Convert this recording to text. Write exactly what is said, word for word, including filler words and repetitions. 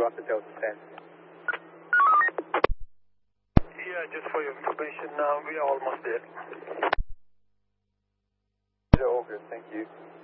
after Delta ten. Yeah, just for your information, now we are almost there. Yeah, all good, thank you.